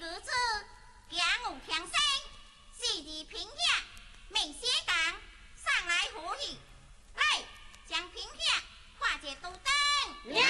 如此，家无强盛，昔日平日未写当。